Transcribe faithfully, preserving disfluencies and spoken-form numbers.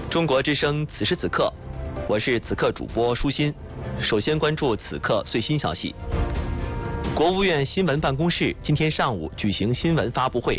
中国之声此时此刻，我是此刻主播舒心。首先关注此刻最新消息。国务院新闻办公室今天上午举行新闻发布会，